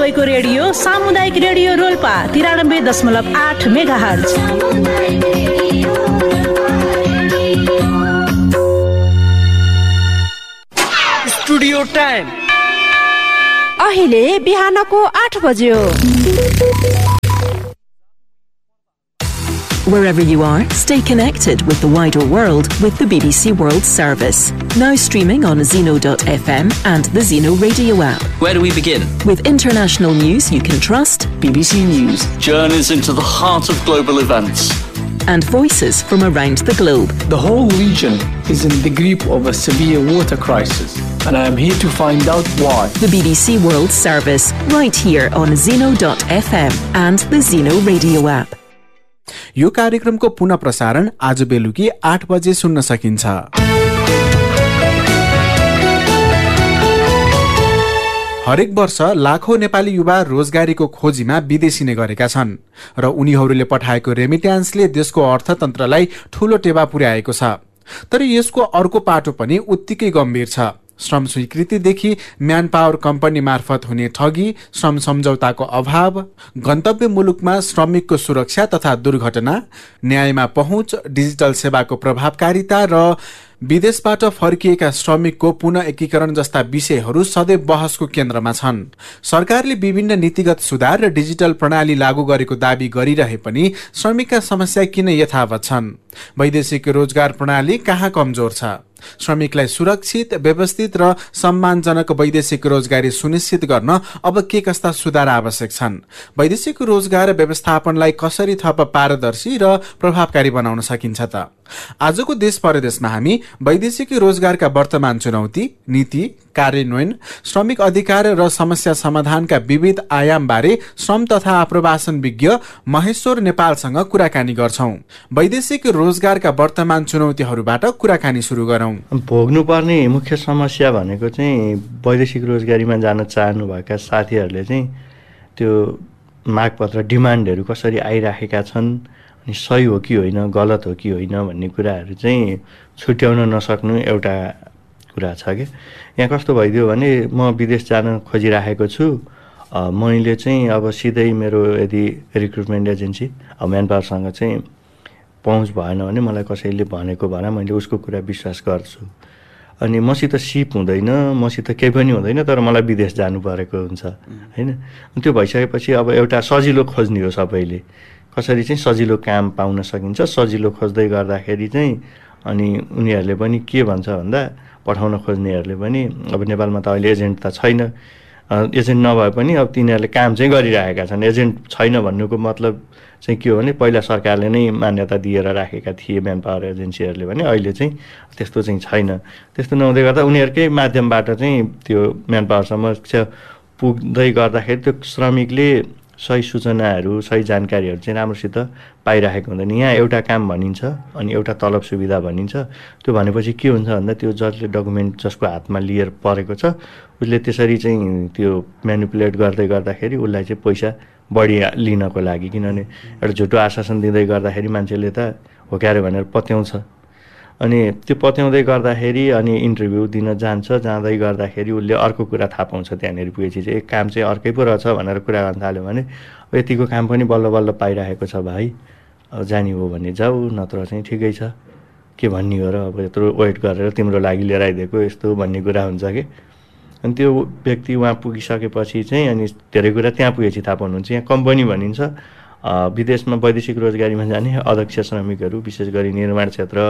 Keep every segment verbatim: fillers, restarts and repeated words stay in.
सबैको रेडियो सामुदायिक रेडियो रोल्पा तिरानब्बे दशमलव आठ मेगा हर्ज। स्टुडियो टाइम अहिले बिहानको आठ बज्यो। Wherever you are, stay connected with the wider world with the B B C World Service. Now streaming on zeno dot f m and the Zeno radio app. Where do we begin? With international news you can trust, B B C News. Journeys into the heart of global events. And voices from around the globe. The whole region is in the grip of a severe water crisis, and I am here to find out why. The B B C World Service, right here on zeno dot f m and the Zeno radio app. यो कार्यक्रमको पुनः प्रसारण आज बेलुकी आठ बजे सुन्न सकिन्छ। हरेक वर्ष लाखौं नेपाली युवा रोजगारीको खोजीमा विदेशिने गरेका छन् र उनीहरूले पठाएको रेमिट्यान्सले देशको अर्थतन्त्रलाई ठूलो टेवा पुर्याएको छ। तर यसको अर्को पाटो पनि उत्तिकै गम्भीर छ। श्रम स्वीकृतिदेखि म्यान पावर कम्पनी मार्फत हुने ठगी, श्रम सम्झौताको अभाव, गन्तव्य मुलुकमा श्रमिकको सुरक्षा तथा दुर्घटना, न्यायमा पहुँच, डिजिटल सेवाको प्रभावकारिता र विदेशबाट फर्किएका श्रमिकको पुनः एकीकरण जस्ता विषयहरू सदैव बहसको केन्द्रमा छन्। सरकारले विभिन्न नीतिगत सुधार र डिजिटल प्रणाली लागू गरेको दावी गरिरहे पनि श्रमिकका समस्या किन यथावत छन्? वैदेशिक रोजगार प्रणाली कहाँ कमजोर छ? श्रमिकलाई सुरक्षित, व्यवस्थित र सम्मानजनक वैदेशिक रोजगारी सुनिश्चित गर्न अब के कस्ता सुधार आवश्यक छन्? वैदेशिक रोजगार व्यवस्थापनलाई कसरी थप पारदर्शी र प्रभावकारी बनाउन सकिन्छ त? आजको देश परदेशमा हामी वैदेशिक रोजगारका वर्तमान चुनौती, नीति, कार्यान्वयन, श्रमिक अधिकार र समस्या समाधानका विविध आयामबारे श्रम तथा आप्रवासन विज्ञ महेश्वर नेपालसँग कुराकानी गर्छौं। वैदेशिक रोजगारका वर्तमान चुनौतीहरूबाट कुराकानी सुरु गरौं। भोग्नुपर्ने मुख्य समस्या भनेको चाहिँ वैदेशिक रोजगारीमा जान चाहनुभएका साथीहरूले चाहिँ त्यो मागपत्र डिमान्डहरू कसरी आइराखेका छन्, अनि सही हो कि होइन, गलत हो कि होइन भन्ने कुराहरू चाहिँ छुट्याउन नसक्नु एउटा कुरा छ कि। यहाँ कस्तो भइदियो भने म विदेश जान खोजिराखेको छु, मैले चाहिँ अब सिधै मेरो यदि रिक्रुटमेन्ट एजेन्सी म्यान पावरसँग चाहिँ पहुँच भएन भने मलाई कसैले भनेको भएर मैले उसको कुरा विश्वास गर्छु, अनि मसित सिप हुँदैन, मसित केही पनि हुँदैन, तर मलाई विदेश जानु परेको हुन्छ होइन। त्यो भइसकेपछि अब एउटा सजिलो खोज्ने हो सबैले, कसरी चाहिँ सजिलो काम पाउन सकिन्छ। सजिलो खोज्दै गर्दाखेरि चाहिँ अनि उनीहरूले पनि के भन्छ भन्दा पठाउन खोज्नेहरूले पनि अब नेपालमा त अहिले एजेन्ट त छैन, एजेन्ट नभए पनि अब तिनीहरूले काम चाहिँ गरिरहेका छन्। एजेन्ट छैन भन्नुको मतलब चाहिँ के हो भने पहिला सरकारले नै मान्यता दिएर राखेका थिए म्यान पावर एजेन्सीहरूले भने अहिले चाहिँ त्यस्तो चाहिँ छैन। त्यस्तो नहुँदै गर्दा उनीहरूकै माध्यमबाट चाहिँ त्यो म्यान पावर समक्ष पुग्दै गर्दाखेरि त्यो श्रमिकले सही सूचनाहरू, सही जानकारीहरू चाहिँ राम्रोसित पाइरहेको हुँदैन। यहाँ एउटा काम भनिन्छ अनि एउटा तलब सुविधा भनिन्छ। त्यो भनेपछि के हुन्छ भन्दा त्यो जसले डकुमेन्ट जसको हातमा लिएर परेको छ उसले त्यसरी चाहिँ त्यो म्यानिपुलेट गर्दै गर्दाखेरि उसलाई चाहिँ पैसा बढी लिनको लागि, किनभने एउटा झुटो आश्वासन दिँदै गर्दाखेरि मान्छेले त हो क्यारे भनेर पत्याउँछ, अनि त्यो पत्याउँदै गर्दाखेरि अनि इन्टरभ्यू दिन जान्छ, जाँदै गर्दाखेरि उसले अर्को कुरा थाहा पाउँछ, त्यहाँनिर पुगेपछि चाहिँ एक काम चाहिँ अर्कै पो रहेछ भनेर कुरा गर्न थाल्यो भने यतिको काम पनि बल्ल बल्ल पाइरहेको छ भाइ, अब जाने हो भने जाऊ, नत्र चाहिँ ठिकै छ, के भन्ने हो र, अब यत्रो वेट गरेर तिम्रो लागि लिएर आइदिएको यस्तो भन्ने कुरा हुन्छ कि। अनि त्यो व्यक्ति वहाँ पुगिसकेपछि चाहिँ अनि धेरै कुरा त्यहाँ पुगेपछि थाहा पाउनुहुन्छ। यहाँ कम्पनी भनिन्छ, विदेशमा वैदेशिक रोजगारीमा जाने अदक्ष श्रमिकहरू, विशेष गरी निर्माण क्षेत्र,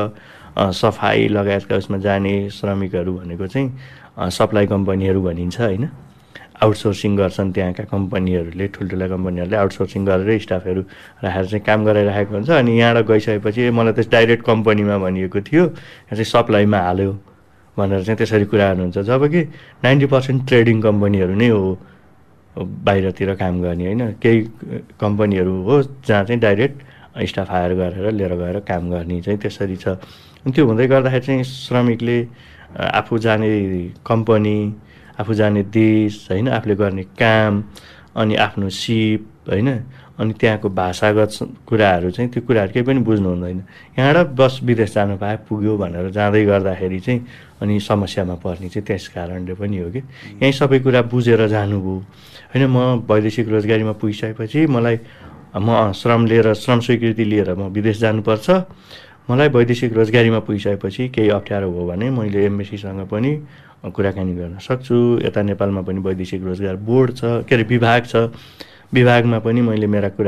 सफाई लगायतका उसमा जाने श्रमिकहरू भनेको चाहिँ सप्लाई कम्पनीहरू भनिन्छ होइन। आउटसोर्सिङ गर्छन् त्यहाँका कम्पनीहरूले, ठुल्ठुला कम्पनीहरूले आउटसोर्सिङ गरेर स्टाफहरू राखेर चाहिँ काम गराइरहेको हुन्छ। अनि यहाँबाट गइसकेपछि मलाई त डाइरेक्ट कम्पनीमा भनिएको थियो, यहाँ चाहिँ सप्लाईमा हाल्यो भनेर चाहिँ त्यसरी कुरा गर्नुहुन्छ। जबकि नाइन्टी पर्सेन्ट ट्रेडिङ कम्पनीहरू नै हो बाहिरतिर काम गर्ने होइन, केही कम्पनीहरू हो जहाँ चाहिँ डाइरेक्ट स्टाफ हायर गरेर लिएर गएर काम गर्ने चाहिँ त्यसरी छ। त्यो हुँदै गर्दाखेरि चाहिँ श्रमिकले आफू जाने कम्पनी, आफू जाने देश होइन, आफूले गर्ने काम अनि आफ्नो सिप होइन, अनि त्यहाँको भाषागत कुराहरू चाहिँ त्यो कुराहरू केही पनि बुझ्नु हुँदैन। यहाँबाट बस विदेश जानु पाए पुग्यो भनेर जाँदै गर्दाखेरि चाहिँ अनि समस्यामा पर्ने चाहिँ त्यस कारणले पनि हो कि यहीँ सबै कुरा बुझेर जानुभयो होइन। म वैदेशिक रोजगारीमा पुगिसकेपछि मलाई म श्रम लिएर श्रम स्वीकृति लिएर म विदेश जानुपर्छ, मलाई वैदेशिक रोजगारीमा पुगिसकेपछि केही अप्ठ्यारो भयो भने मैले एम्बेसीसँग पनि कुराकानी गर्न सक्छु। यता नेपालमा पनि वैदेशिक रोजगार बोर्ड छ, के अरे विभाग छ, विभागमा पनि मैले मेरा कुरा